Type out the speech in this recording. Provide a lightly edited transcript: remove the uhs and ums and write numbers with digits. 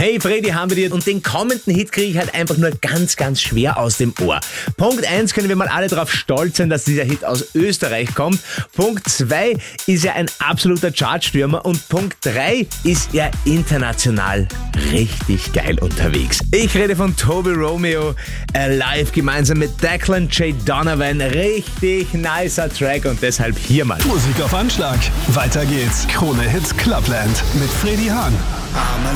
Hey Freddy, haben wir dir und den kommenden Hit kriege ich halt einfach nur ganz, ganz schwer aus dem Ohr. Punkt 1 können wir mal alle darauf stolz sein, dass dieser Hit aus Österreich kommt. Punkt 2 ist er ein absoluter Chartstürmer und Punkt 3 ist er international richtig geil unterwegs. Ich rede von Toby Romeo, live gemeinsam mit Declan J. Donovan. Richtig nicer Track und deshalb hier mal. Musik auf Anschlag. Weiter geht's. Krone Hits Clubland mit Freddy Hahn.